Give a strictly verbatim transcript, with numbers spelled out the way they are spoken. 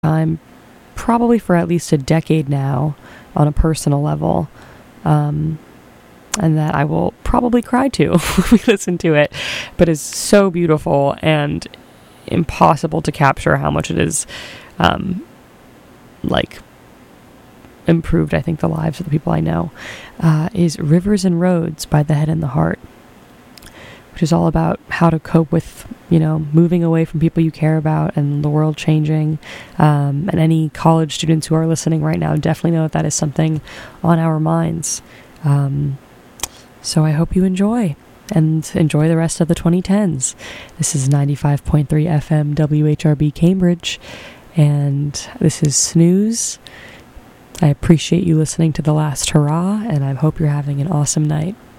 time, probably for at least a decade now, on a personal level, um, and that I will probably cry to when we listen to it, but is so beautiful and impossible to capture how much it is, um, like, improved, I think, the lives of the people I know, uh, is Rivers and Roads by The Head and the Heart, which is all about how to cope with, you know, moving away from people you care about and the world changing. Um, and any college students who are listening right now definitely know that that is something on our minds. Um, so I hope you enjoy, and enjoy the rest of the twenty tens. This is ninety-five point three F M W H R B Cambridge, and this is Snooze. I appreciate you listening to The Last Hurrah, and I hope you're having an awesome night.